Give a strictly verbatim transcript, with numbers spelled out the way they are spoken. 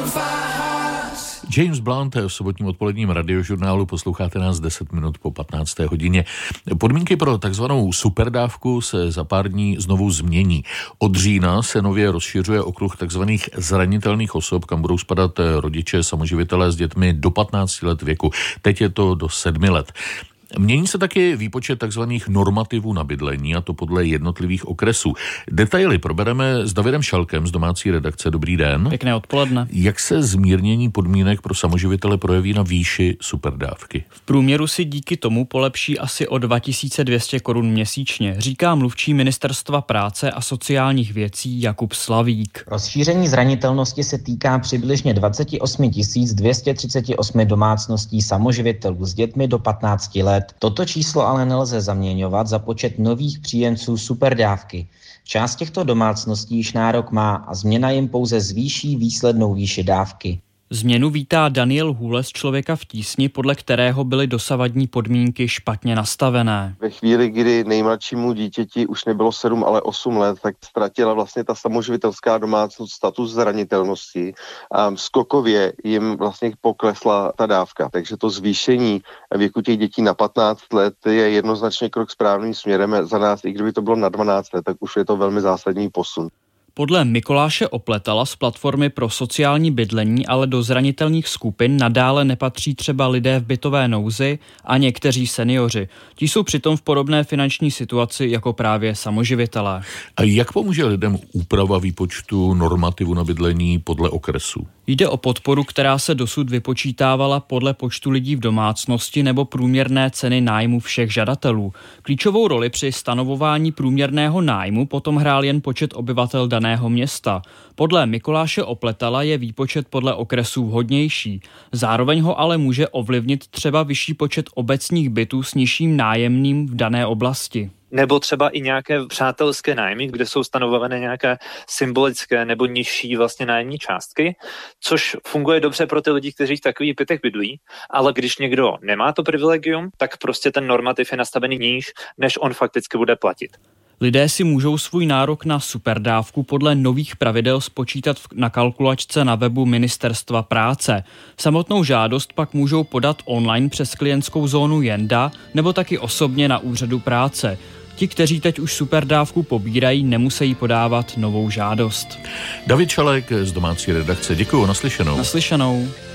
James Blunt v sobotním odpoledním radiožurnálu, posloucháte nás deset minut po patnácté hodině. Podmínky pro takzvanou superdávku se za pár dní znovu změní. Od října se nově rozšiřuje okruh takzvaných zranitelných osob, kam budou spadat rodiče samoživitelé s dětmi do patnácti let věku. Teď je to do sedmi let. Mění se taky výpočet takzvaných normativů na bydlení, a to podle jednotlivých okresů. Detaily probereme s Davidem Šalkem z domácí redakce. Dobrý den. Pěkné odpoledne. Jak se zmírnění podmínek pro samoživitele projeví na výši superdávky? V průměru si díky tomu polepší asi o dva tisíce dvě stě korun měsíčně, říká mluvčí Ministerstva práce a sociálních věcí Jakub Slavík. Rozšíření zranitelnosti se týká přibližně dvacet osm tisíc dvě stě třicet osm domácností samoživitelů s dětmi do patnácti let. Toto číslo ale nelze zaměňovat za počet nových příjemců superdávky. Část těchto domácností již nárok má a změna jim pouze zvýší výslednou výši dávky. Změnu vítá Daniel Hůle z Člověka v tísni, podle kterého byly dosavadní podmínky špatně nastavené. Ve chvíli, kdy nejmladšímu dítěti už nebylo sedm, ale osm let, tak ztratila vlastně ta samoživitelská domácnost status zranitelnosti a skokově jim vlastně poklesla ta dávka. Takže to zvýšení věku těch dětí na patnáct let je jednoznačně krok správným směrem. Za nás, i kdyby to bylo na dvanáct let, tak už je to velmi zásadní posun. Podle Mikuláše Opletala z platformy pro sociální bydlení ale do zranitelných skupin nadále nepatří třeba lidé v bytové nouzi a někteří seniori. Ti jsou přitom v podobné finanční situaci jako právě samoživitelé. A jak pomůže lidem úprava výpočtu normativu na bydlení podle okresu? Jde o podporu, která se dosud vypočítávala podle počtu lidí v domácnosti nebo průměrné ceny nájmu všech žadatelů. Klíčovou roli při stanovování průměrného nájmu potom hrál jen počet obyvatel daného města. Podle Mikuláše Opletala je výpočet podle okresů vhodnější. Zároveň ho ale může ovlivnit třeba vyšší počet obecních bytů s nižším nájemným v dané oblasti. Nebo třeba i nějaké přátelské nájmy, kde jsou stanovované nějaké symbolické nebo nižší vlastně nájemní částky, což funguje dobře pro ty lidi, kteří v takových bytech bydlí, ale když někdo nemá to privilegium, tak prostě ten normativ je nastavený níž, než on fakticky bude platit. Lidé si můžou svůj nárok na superdávku podle nových pravidel spočítat na kalkulačce na webu Ministerstva práce. Samotnou žádost pak můžou podat online přes klientskou zónu Jenda nebo taky osobně na úřadu práce. Ti, kteří teď už superdávku pobírají, nemusí podávat novou žádost. David Šalek z domácí redakce. Děkuju, naslyšenou. Naslyšenou.